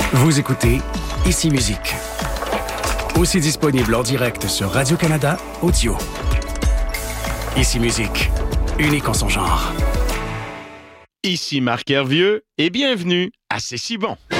Vous écoutez Ici Musique. Aussi disponible en direct sur Radio-Canada Audio. Ici Musique, unique en son genre. Ici Marc Hervieux et bienvenue à C'est si bon.